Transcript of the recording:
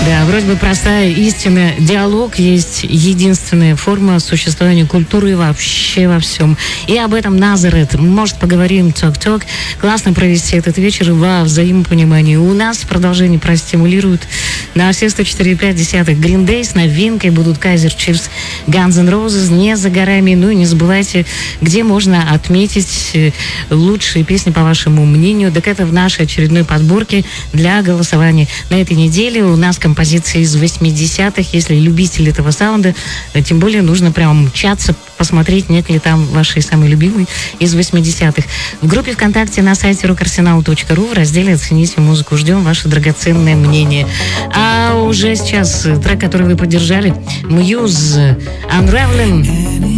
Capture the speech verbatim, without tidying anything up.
Да, вроде бы простая истина. Диалог есть единственная форма существования культуры вообще во всем. И об этом Назарет. Может, поговорим ток-ток. Классно провести этот вечер во взаимопонимании. У нас в продолжении простимулируют на все сто четыре и пять десятых Green Day. С новинкой будут Kaiser Chiefs, Guns N' Roses, не за горами. Ну и не забывайте, где можно отметить лучшие песни, по вашему мнению. Так это в нашей очередной подборке для голосования. На этой неделе у нас композиции из восьмидесятых. Если любитель этого саунда, тем более нужно прям мчаться, посмотреть, нет ли там вашей самой любимой из восьмидесятых. В группе ВКонтакте на сайте рок арсенал точка ру в разделе «Оцените музыку» ждем ваше драгоценное мнение. А уже сейчас трек, который вы поддержали, Muse, Unraveling.